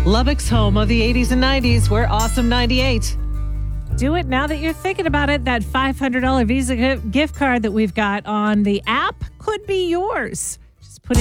Lubbock's home of the 80s and 90s. We're Awesome 98. Do it now that you're thinking about it. That $500 Visa gift card that we've got on the app could be yours. Just put in